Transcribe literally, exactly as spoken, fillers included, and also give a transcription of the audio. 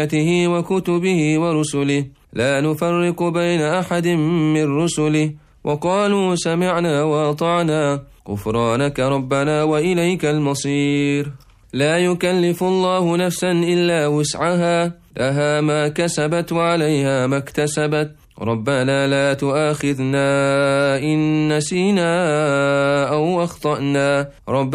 وكتبه ورسله لا نفرق بين أحد من رسله وقالوا سمعنا وأطعنا غفرانك ربنا وإليك المصير. لا يكلف الله نفسا إلا وسعها لها ما كسبت وعليها ما اكتسبت ربنا لا تؤاخذنا إن نسينا أو أخطأنا ربنا